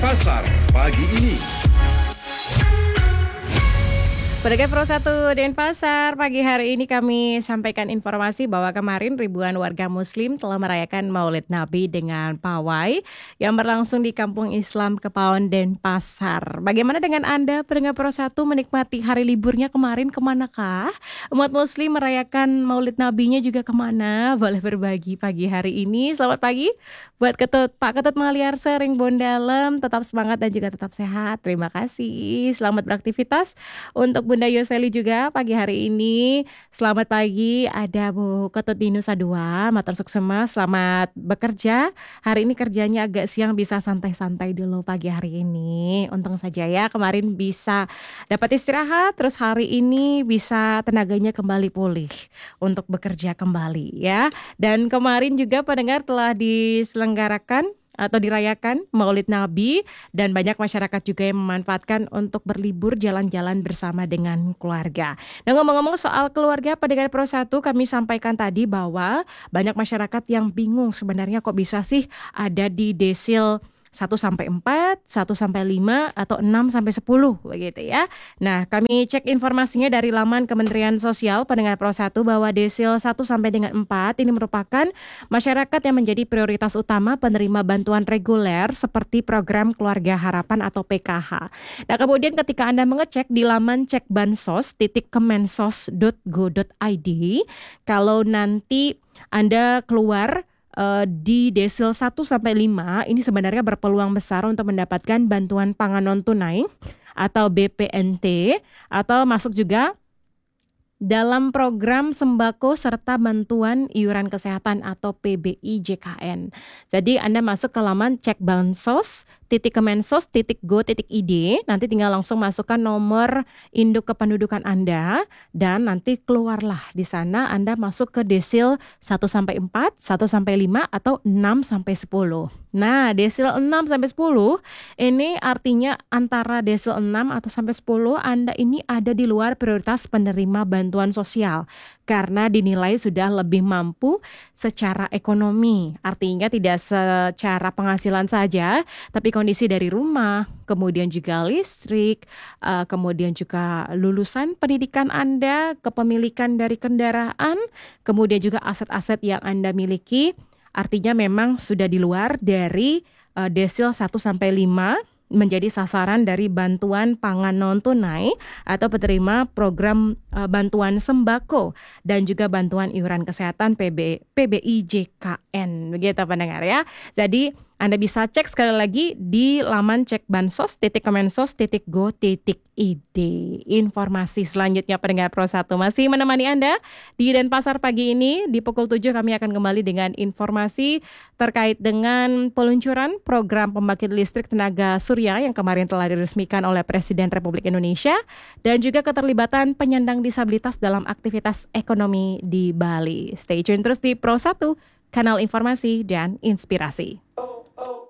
Denpasar pagi ini. Pendengar Pro 1 Denpasar, pagi hari ini kami sampaikan informasi bahwa kemarin ribuan warga muslim telah merayakan Maulid Nabi dengan pawai yang berlangsung di Kampung Islam Kepaon Denpasar. Bagaimana dengan Anda, pendengar Pro 1, menikmati hari liburnya kemarin, kemanakah? Umat muslim merayakan Maulid Nabinya juga kemana? Boleh berbagi pagi hari ini. Selamat pagi buat Pak Ketut Maliar Sering Bondalem, tetap semangat dan juga tetap sehat. Terima kasih. Selamat beraktivitas untuk Bunda Yoseli juga pagi hari ini. Selamat pagi, ada Bu Ketut di Nusa Dua, matur suksema, selamat bekerja. Hari ini kerjanya agak siang, bisa santai-santai dulu pagi hari ini. Untung saja ya kemarin bisa dapat istirahat, terus hari ini bisa tenaganya kembali pulih untuk bekerja kembali ya. Dan kemarin juga pendengar telah diselenggarakan atau dirayakan Maulid Nabi, dan banyak masyarakat juga yang memanfaatkan untuk berlibur jalan-jalan bersama dengan keluarga. Nah, ngomong-ngomong soal keluarga, pendengar Pro 1, kami sampaikan tadi bahwa banyak masyarakat yang bingung sebenarnya kok bisa sih ada di desil 1-4, 1-5, atau 6-10 begitu ya. Nah, kami cek informasinya dari laman Kementerian Sosial, pendengar Pro 1, bahwa desil 1-4 ini merupakan masyarakat yang menjadi prioritas utama penerima bantuan reguler seperti program Keluarga Harapan atau PKH. Nah, kemudian ketika Anda mengecek di laman cekbansos.kemensos.go.id, kalau nanti Anda keluar di desil 1-5, ini sebenarnya berpeluang besar untuk mendapatkan bantuan pangan non tunai atau BPNT, atau masuk juga dalam program sembako serta bantuan iuran kesehatan atau PBI-JKN. Jadi Anda masuk ke laman cekbansos.kemensos.go.id, nanti tinggal langsung masukkan nomor induk kependudukan Anda, dan nanti keluarlah di sana Anda masuk ke desil 1-4, 1-5, atau 6-10. Nah, desil 6-10 ini artinya antara desil 6 atau sampai 10 Anda ini ada di luar prioritas penerima bantuan sosial karena dinilai sudah lebih mampu secara ekonomi. Artinya tidak secara penghasilan saja, tapi kondisi dari rumah, kemudian juga listrik, kemudian juga lulusan pendidikan Anda, kepemilikan dari kendaraan, kemudian juga aset-aset yang Anda miliki. Artinya memang sudah di luar dari desil 1-5 menjadi sasaran dari bantuan pangan non tunai atau penerima program bantuan sembako dan juga bantuan iuran kesehatan PBI-JKN. Begitu pendengar ya. Jadi Anda bisa cek sekali lagi di laman cekbansos.kemensos.go.id. Informasi selanjutnya pendengar Pro 1 masih menemani Anda di Denpasar pagi ini. Di pukul 7 kami akan kembali dengan informasi terkait dengan peluncuran program pembangkit listrik tenaga surya yang kemarin telah diresmikan oleh Presiden Republik Indonesia, dan juga keterlibatan penyandang disabilitas dalam aktivitas ekonomi di Bali. Stay tune terus di Pro 1, kanal informasi dan inspirasi.